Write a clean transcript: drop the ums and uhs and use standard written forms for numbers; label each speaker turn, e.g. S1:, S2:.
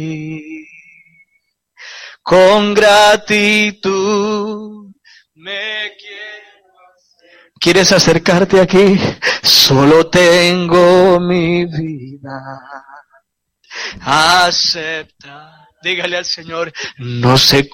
S1: Con gratitud me quiero acercar. ¿Quieres acercarte aquí? Solo tengo mi vida. Acepta. Dígale al Señor, no sé